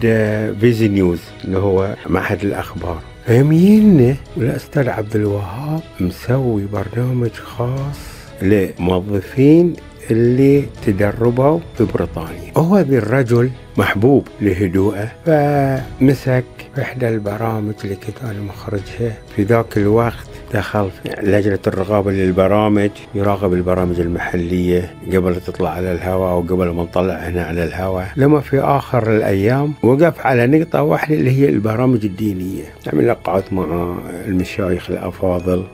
فيزي نيوز اللي هو معهد الأخبار. يميننا والأستاذ عبد الوهاب مسوي برنامج خاص لموظفين اللي تدربوا في بريطانيا. هو ذي الرجل محبوب لهدوءه، فمسك في إحدى البرامج اللي كنت أنا مخرجها في ذاك الوقت، دخل في لجنة الرقابة للبرامج، يراقب البرامج المحلية قبل تطلع على الهواء أو قبل ما نطلع هنا على الهواء. لما في آخر الأيام وقف على نقطة واحدة اللي هي البرامج الدينية، عمل لقاءات مع المشايخ الأفاضل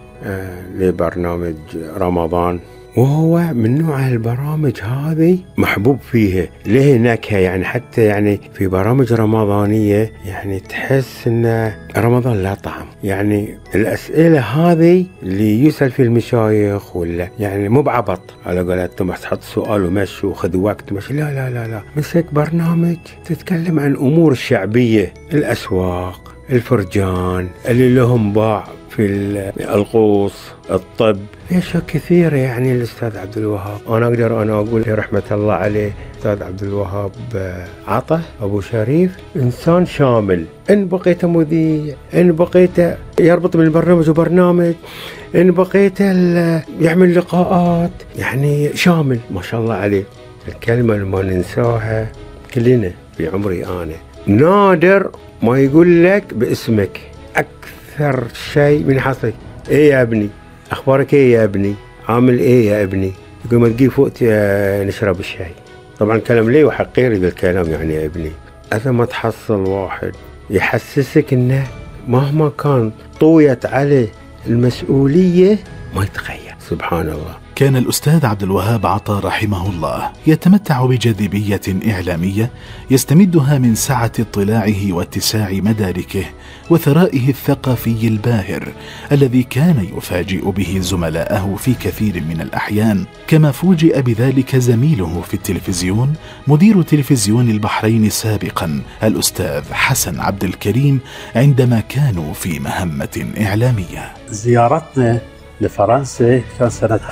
لبرنامج رمضان، وهو من نوع البرامج هذه محبوب فيها. له نكهة يعني، حتى يعني في برامج رمضانية يعني تحس ان رمضان لا طعم. يعني الأسئلة هذه اللي يسأل في المشايخ ولا يعني مو بعبط على قولتهم تحط سؤال ومشي وخذ وقت مشي، لا لا لا لا، مسك برنامج تتكلم عن أمور الشعبية، الأسواق، الفرجان اللي لهم باع في القوس، الطب، أشياء كثيرة. يعني الأستاذ عبد الوهاب أنا أقدر أنا أقول رحمة الله عليه، الأستاذ عبد الوهاب عطا أبو شريف إنسان شامل. إن بقيت مذيع، إن بقيت يربط من برنامج وبرنامج، إن بقيت يعمل لقاءات، يعني شامل ما شاء الله عليه. الكلمة اللي ما ننساها كلنا في عمري أنا، نادر ما يقول لك باسمك. أكثر شيء من حصلك إيه يا ابني، أخبارك إيه يا ابني، عامل إيه يا ابني، يقول ما تجي فوق نشرب الشاي. طبعا كلام ليه وحقيري بالكلام يعني يا ابني. إذا ما تحصل واحد يحسسك إنه مهما كان طويت عليه المسؤولية ما يتغير، سبحان الله. كان الأستاذ عبد الوهاب عطا رحمه الله يتمتع بجاذبية إعلامية يستمدها من سعة اطلاعه واتساع مداركه وثرائه الثقافي الباهر الذي كان يفاجئ به زملائه في كثير من الأحيان، كما فوجئ بذلك زميله في التلفزيون مدير تلفزيون البحرين سابقا الأستاذ حسن عبد الكريم عندما كانوا في مهمة إعلامية. زيارتنا لفرنسا كان سنة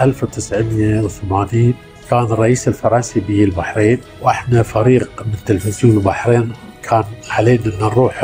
1980، كان الرئيس الفرنسي بيجي البحرين، واحنا فريق من تلفزيون البحرين كان علينا ان نروح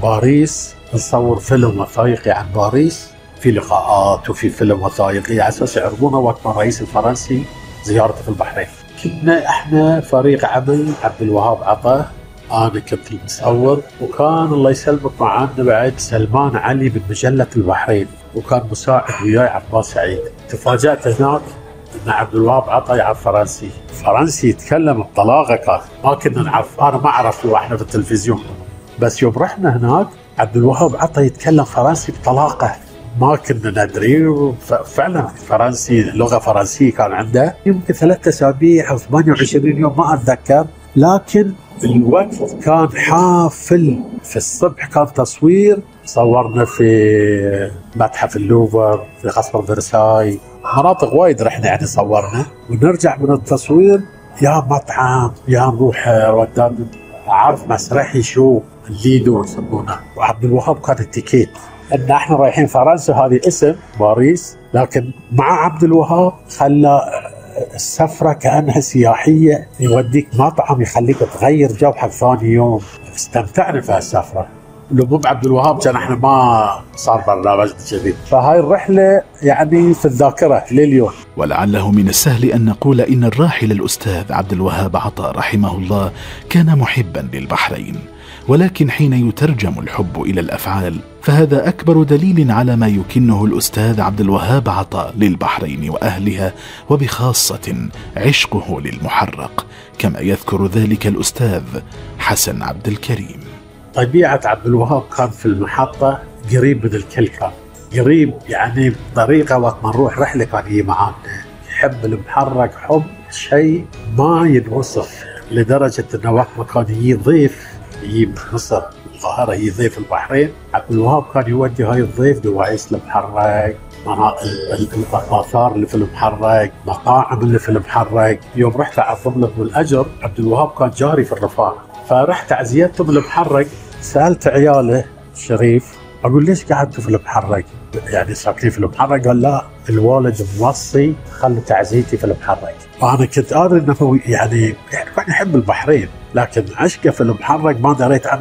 باريس نصور فيلم وثائقي عن باريس، في لقاءات وفي فيلم وثائقي على اساس يعرضونا وقت ما الرئيس الفرنسي زيارته في البحرين. كنا احنا فريق عمل عبد الوهاب عطا، انا كنت المصور، وكان الله يسلمك معانا بعد سلمان علي من مجلة البحرين، وكان مساعد وياي عباس سعيد. تفاجأت هناك ان عبد الوهاب عطا يعرف فرنسي، فرنسي يتكلم بطلاقه، كان ما كنا نعرف، انا ما اعرف واحنا في التلفزيون، بس يوم رحنا هناك عبد الوهاب عطا يتكلم فرنسي بطلاقه ما كنا ندري. فعلا فرنسي، لغه فرنسيه كان عنده، يمكن 3 أسابيع او 28 يوم ما اتذكر، لكن الوقت كان حافل. في الصبح كان تصوير، صورنا في متحف اللوفر، في قصر فرساي، مناطق وايد رحنا يعني صورنا، ونرجع من التصوير يا مطعم يا نروح ودان عرض مسرحي شو الليدو يسمونه. وعبد الوهاب كان التيكيت ان احنا رايحين فرنسا، هذه اسم باريس، لكن مع عبد الوهاب خلى السفرة كأنها سياحية، يوديك مطعم يخليك تغير جو حق ثاني يوم. استمتعنا في هالسفرة. لو مو بعبد الوهاب كان احنا ما صار برنامج جديد. فهاي الرحلة يعني في الذاكرة لليوم. ولعله من السهل أن نقول إن الراحل الأستاذ عبد الوهاب عطا رحمه الله كان محبا للبحرين، ولكن حين يترجم الحب إلى الأفعال فهذا أكبر دليل على ما يكنه الأستاذ عبد الوهاب عطا للبحرين وأهلها، وبخاصة عشقه للمحرق، كما يذكر ذلك الأستاذ حسن عبد الكريم. طبيعة عبد الوهاب كان في المحطة قريب من الكل، كان قريب يعني بطريقة وقت ما نروح رحلة كان يجي معانا، يحب المحرق حب شيء ما ينوصف، لدرجة أنه وقت ما كان يجي ضيف يجي من مصر القاهرة يجي ضيف البحرين، عبد الوهاب كان يودي هاي الضيف دواعيس المحرق، الآثار اللي في المحرق، مطاعم اللي في المحرق. يوم رحت أعظم لهم الأجر، عبد الوهاب كان جاري في الرفاق، فرحت عزيتهم المحرق، سألت عياله شريف أقول ليش قعدتوا في المحرق؟ يعني ساكنين في المحرق؟ قال لا الوالد موصي خلوا تعزيتي في المحرق. أنا كنت أدري أنه يعني كان يحب البحرين، لكن عشقه في المحرق ما دريت عنه.